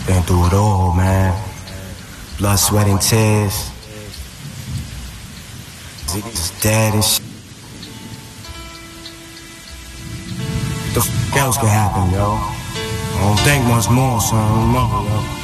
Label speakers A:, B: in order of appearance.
A: Been through it all, man. Blood, sweat, and tears. Just dead and shit. The f*** else could happen, yo? I don't think much more, son. I don't know, yo.